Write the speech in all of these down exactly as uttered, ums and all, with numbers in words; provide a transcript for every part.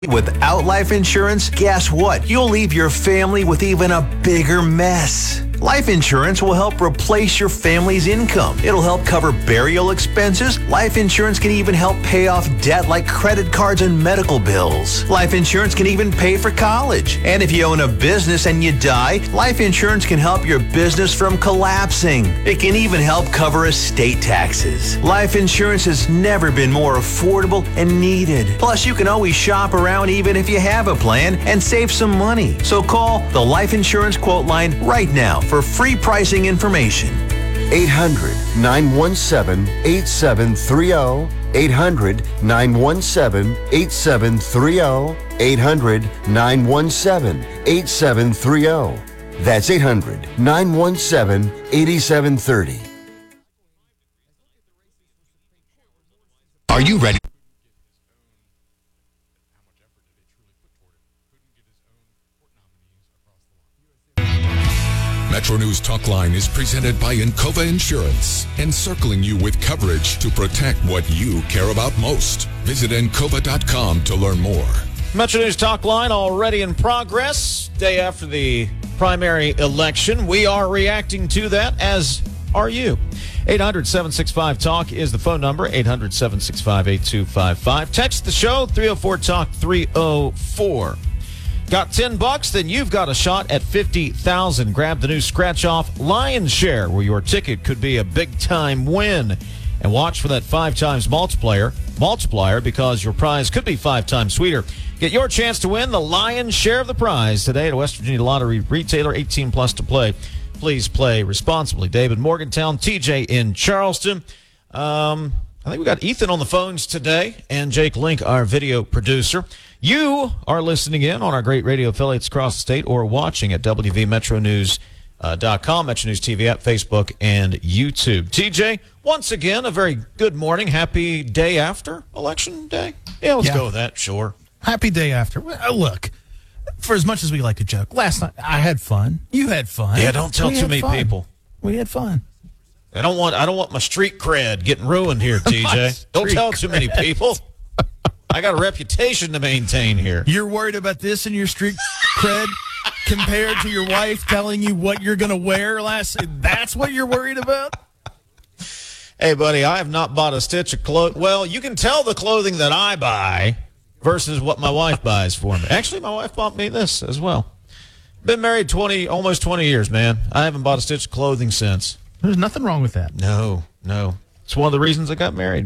Without life insurance, guess what? You'll leave your family with even a bigger mess. Life insurance will help replace your family's income. It'll help cover burial expenses. Life insurance can even help pay off debt like credit cards and medical bills. Life insurance can even pay for college. And if you own a business and you die, life insurance can help your business from collapsing. It can even help cover estate taxes. Life insurance has never been more affordable and needed. Plus, you can always shop around even if you have a plan and save some money. So call the Life Insurance Quote Line right now for free pricing information. eight hundred, nine one seven, eight seven three zero. eight hundred, nine one seven, eight seven three zero. eight hundred, nine one seven, eight seven three zero. That's eight hundred, nine one seven, eight seven three zero. Are you ready? Metro News Talk Line is presented by Encova Insurance, encircling you with coverage to protect what you care about most. Visit encova dot com to learn more. Metro News Talk Line already in progress. Day after the primary election. We are reacting to that, as are you. eight hundred, seven six five, talk is the phone number. eight hundred, seven six five, eight two five five. Text the show, three oh four talk, three oh four. Got ten bucks? Then you've got a shot at fifty thousand. Grab the new scratch-off Lion's Share, where your ticket could be a big-time win. And watch for that five times multiplier, multiplier because your prize could be five times sweeter. Get your chance to win the Lion's Share of the prize today at a West Virginia Lottery retailer, eighteen plus to play. Please play responsibly. David Morgantown, T J in Charleston. Um, I think we got Ethan on the phones today and Jake Link, our video producer. You are listening in on our great radio affiliates across the state or watching at W V Metro News dot com, Metro News T V app, Facebook, and YouTube. T J, once again, a very good morning. Happy day after Election Day. Yeah, let's yeah. go with that, sure. Happy day after. Well, look, for as much as we like to joke, last night I had fun. You had fun. Yeah, don't tell we too many fun. people. We had fun. I don't want I don't want my street cred getting ruined here, T J. Don't tell too many people. I got a reputation to maintain here. You're worried about this in your street cred compared to your wife telling you what you're going to wear last. That's what you're worried about? Hey, buddy, I have not bought a stitch of clothes. Well, you can tell the clothing that I buy versus what my wife buys for me. Actually, my wife bought me this as well. Been married twenty, almost twenty years, man. I haven't bought a stitch of clothing since. There's nothing wrong with that. No, no. It's one of the reasons I got married.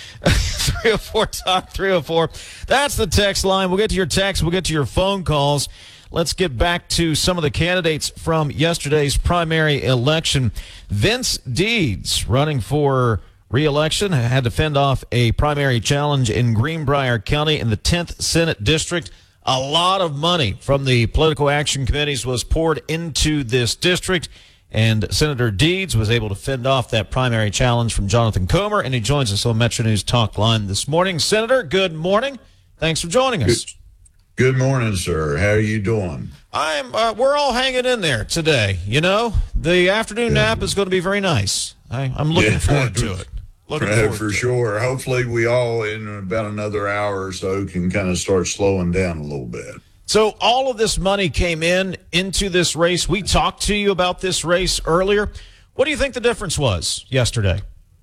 three oh four talk, three oh four. That's the text line. We'll get to your text. We'll get to your phone calls. Let's get back to some of the candidates from yesterday's primary election. Vince Deeds, running for re-election, had to fend off a primary challenge in Greenbrier County in the tenth Senate District. A lot of money from the political action committees was poured into this district, and Senator Deeds was able to fend off that primary challenge from Jonathan Comer, and he joins us on Metro News Talk Line this morning. Senator, good morning. Thanks for joining us. Good, good morning, sir. How are you doing? I'm. Uh, we're all hanging in there today. You know, the afternoon yeah. nap is going to be very nice. I, I'm looking yeah. forward to it. Looking right, forward for to sure. It. Hopefully, we all in about another hour or so can kind of start slowing down a little bit. So all of this money came in into this race. We talked to you about this race earlier. What do you think the difference was yesterday?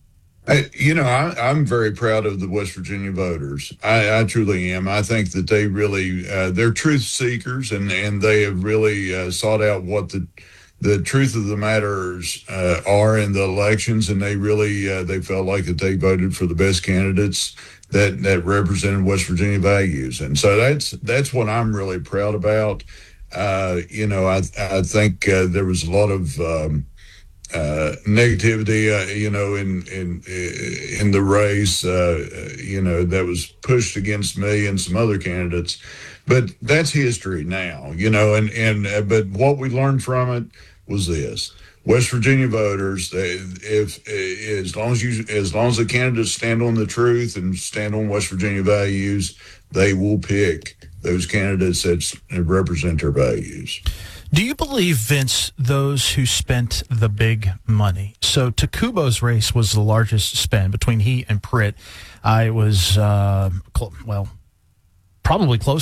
I, you know, I, I'm very proud of the West Virginia voters. I, I truly am. I think that they really, uh, they're truth seekers, and, and they have really uh, sought out what the the truth of the matters uh, are in the elections, and they really, uh, they felt like that they voted for the best candidates that that represented West Virginia values. And so that's that's what I'm really proud about. Uh, you know, I I think uh, there was a lot of um, uh, negativity, uh, you know, in in in the race, uh, you know, that was pushed against me and some other candidates. But that's history now, you know, and, and uh, but what we learned from it was this. West Virginia voters, they, if as long as you, as long as the candidates stand on the truth and stand on West Virginia values, they will pick those candidates that represent their values. Do you believe, Vince, those who spent the big money? So Takubo's race was the largest spend between he and Pritt. I was, uh, well, probably close